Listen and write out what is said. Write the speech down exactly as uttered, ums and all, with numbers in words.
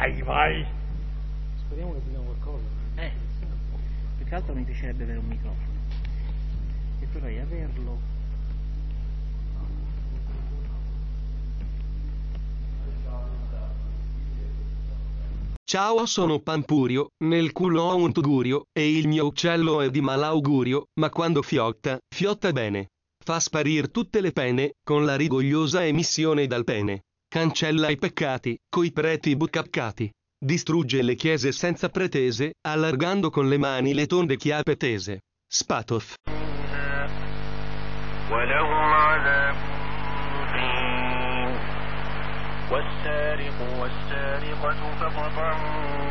Vai, vai. Speriamo che diciamo qualcosa. Eh, più che altro mi piacerebbe avere un microfono. E vorrei averlo. Ciao, sono Pampurio, nel culo ho un tugurio, e il mio uccello è di malaugurio, ma quando fiotta, fiotta bene. Fa sparir tutte le pene, con la rigogliosa emissione dal pene. Cancella i peccati, coi preti bucaccati. Distrugge le chiese senza pretese, allargando con le mani le tonde chiappe tese. Spatof. ولهم عذاب مقيم والسارق والسارقة فاقطعوا